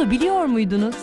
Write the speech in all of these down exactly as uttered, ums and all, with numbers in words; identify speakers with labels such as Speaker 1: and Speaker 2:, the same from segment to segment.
Speaker 1: Bunu biliyor muydunuz?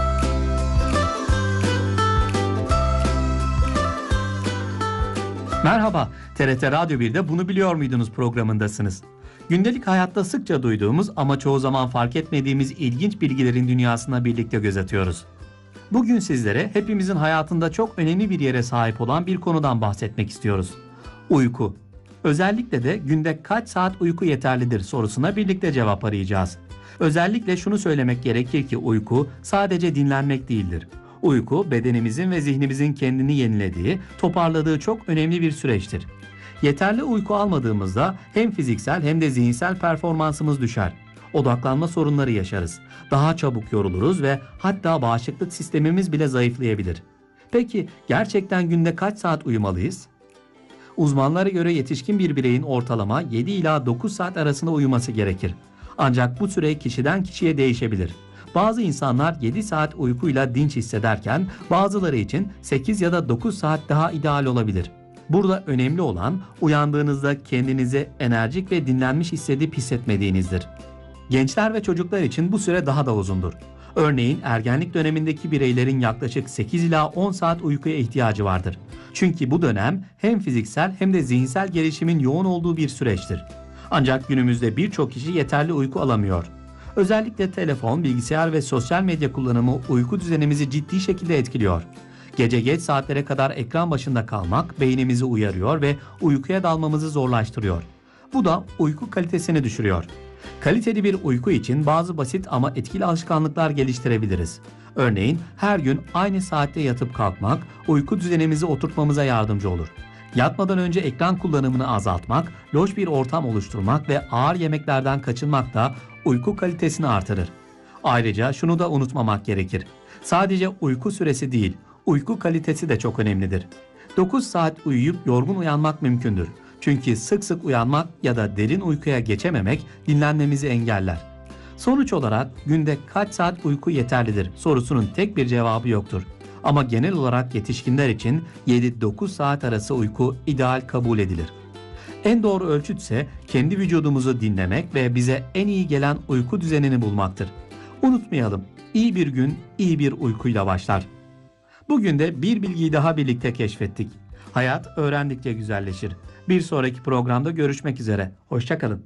Speaker 2: Merhaba, T R T Radyo bir'de Bunu Biliyor Muydunuz programındasınız. Gündelik hayatta sıkça duyduğumuz ama çoğu zaman fark etmediğimiz ilginç bilgilerin dünyasına birlikte göz atıyoruz. Bugün sizlere hepimizin hayatında çok önemli bir yere sahip olan bir konudan bahsetmek istiyoruz. Uyku. Özellikle de günde kaç saat uyku yeterlidir sorusuna birlikte cevap arayacağız. Özellikle şunu söylemek gerekir ki uyku sadece dinlenmek değildir. Uyku, bedenimizin ve zihnimizin kendini yenilediği, toparladığı çok önemli bir süreçtir. Yeterli uyku almadığımızda hem fiziksel hem de zihinsel performansımız düşer. Odaklanma sorunları yaşarız. Daha çabuk yoruluruz ve hatta bağışıklık sistemimiz bile zayıflayabilir. Peki gerçekten günde kaç saat uyumalıyız? Uzmanlara göre yetişkin bir bireyin ortalama yedi ila dokuz saat arasında uyuması gerekir. Ancak bu süre kişiden kişiye değişebilir. Bazı insanlar yedi saat uykuyla dinç hissederken bazıları için sekiz ya da dokuz saat daha ideal olabilir. Burada önemli olan uyandığınızda kendinizi enerjik ve dinlenmiş hissedip hissetmediğinizdir. Gençler ve çocuklar için bu süre daha da uzundur. Örneğin ergenlik dönemindeki bireylerin yaklaşık sekiz ila on saat uykuya ihtiyacı vardır. Çünkü bu dönem hem fiziksel hem de zihinsel gelişimin yoğun olduğu bir süreçtir. Ancak günümüzde birçok kişi yeterli uyku alamıyor. Özellikle telefon, bilgisayar ve sosyal medya kullanımı uyku düzenimizi ciddi şekilde etkiliyor. Gece geç saatlere kadar ekran başında kalmak beynimizi uyarıyor ve uykuya dalmamızı zorlaştırıyor. Bu da uyku kalitesini düşürüyor. Kaliteli bir uyku için bazı basit ama etkili alışkanlıklar geliştirebiliriz. Örneğin her gün aynı saatte yatıp kalkmak uyku düzenimizi oturtmamıza yardımcı olur. Yatmadan önce ekran kullanımını azaltmak, loş bir ortam oluşturmak ve ağır yemeklerden kaçınmak da uyku kalitesini artırır. Ayrıca şunu da unutmamak gerekir. Sadece uyku süresi değil, uyku kalitesi de çok önemlidir. dokuz saat uyuyup yorgun uyanmak mümkündür. Çünkü sık sık uyanmak ya da derin uykuya geçememek dinlenmemizi engeller. Sonuç olarak günde kaç saat uyku yeterlidir sorusunun tek bir cevabı yoktur. Ama genel olarak yetişkinler için yedi dokuz saat arası uyku ideal kabul edilir. En doğru ölçüt ise kendi vücudumuzu dinlemek ve bize en iyi gelen uyku düzenini bulmaktır. Unutmayalım, iyi bir gün iyi bir uykuyla başlar. Bugün de bir bilgiyi daha birlikte keşfettik. Hayat öğrendikçe güzelleşir. Bir sonraki programda görüşmek üzere. Hoşça kalın.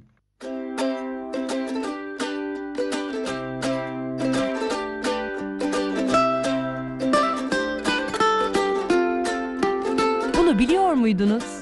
Speaker 1: Bunu biliyor muydunuz?